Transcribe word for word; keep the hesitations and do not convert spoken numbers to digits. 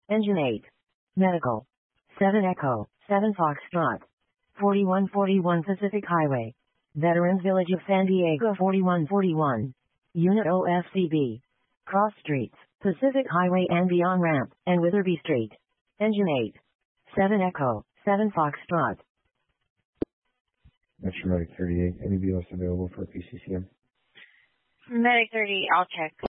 Engine eight. Medical. seven Echo, seven Foxtrot. forty-one forty-one Pacific Highway. Veterans Village of San Diego forty-one forty-one. Unit O F C B. Cross Streets, Pacific Highway and the on-ramp, and Witherby Street. Engine eight. seven Echo, seven Foxtrot. Metro Medic thirty-eight, any B O S available for P C C M? Medic thirty, I'll check.